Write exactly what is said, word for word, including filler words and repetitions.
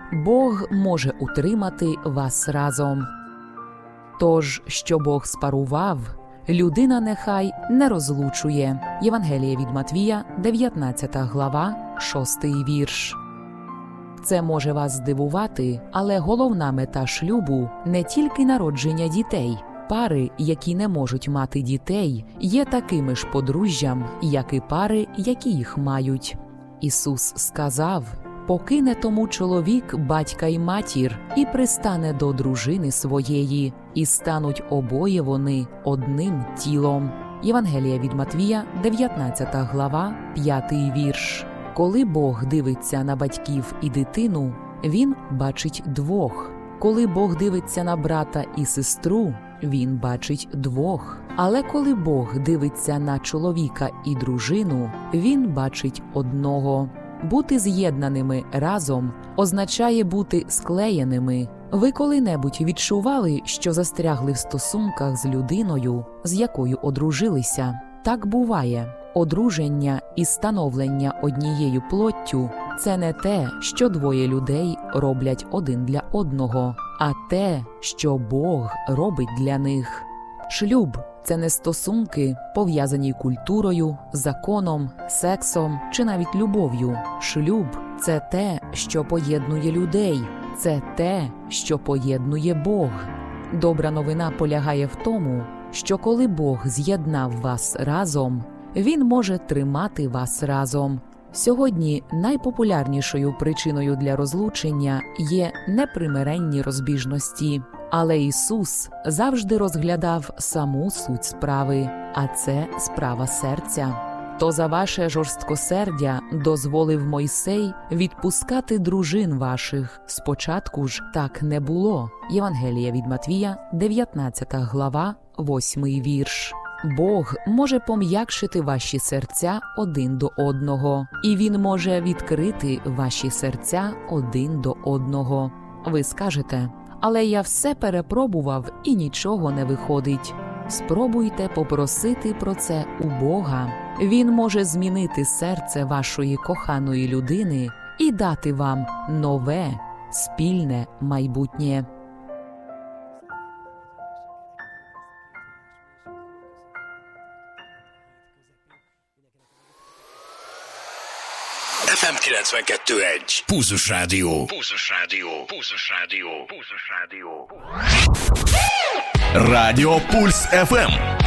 Бог може утримати вас разом. Тож, що Бог спарував, людина нехай не розлучує. Євангеліє від Матвія, дев'ятнадцята глава, шостий вірш. Це може вас здивувати, але головна мета шлюбу – не тільки народження дітей. Пари, які не можуть мати дітей, є такими ж подружжям, як і пари, які їх мають. Ісус сказав: «Покине тому чоловік батька й матір, і пристане до дружини своєї, і стануть обоє вони одним тілом». Євангеліє від Матвія, дев'ятнадцята глава, п'ятий вірш. Коли Бог дивиться на батьків і дитину, Він бачить двох. Коли Бог дивиться на брата і сестру, Він бачить двох. Але коли Бог дивиться на чоловіка і дружину, Він бачить одного. Бути з'єднаними разом означає бути склеєними. Ви коли-небудь відчували, що застрягли в стосунках з людиною, з якою одружилися? Так буває. Одруження і становлення однією плоттю – це не те, що двоє людей роблять один для одного, а те, що Бог робить для них. Шлюб – це не стосунки, пов'язані культурою, законом, сексом чи навіть любов'ю. Шлюб – це те, що поєднує людей. Це те, що поєднує Бог. Добра новина полягає в тому, що коли Бог з'єднав вас разом, Він може тримати вас разом. Сьогодні найпопулярнішою причиною для розлучення є непримиренні розбіжності. Але Ісус завжди розглядав саму суть справи, а це справа серця. «То за ваше жорсткосердя дозволив Мойсей відпускати дружин ваших. Спочатку ж так не було». Євангеліє від Матвія, дев'ятнадцята глава, восьмий вірш. Бог може пом'якшити ваші серця один до одного, і Він може відкрити ваші серця один до одного. Ви скажете: «Але я все перепробував і нічого не виходить». Спробуйте попросити про це у Бога. Він може змінити серце вашої коханої людини і дати вам нове, спільне майбутнє. еф ем kilencvenkettő egy. Pulzus Rádió. Pulzus Rádió. Pulzus Rádió. Pulzus Rádió. Rádió Puls еф ем.